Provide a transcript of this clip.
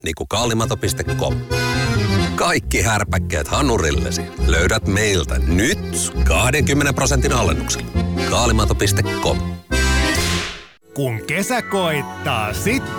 niinku kaalimato.com. Kaikki härpäkkeet hanurillesi löydät meiltä nyt 20% alennuksella. Kaalimato.com. Kun kesä koittaa, sitten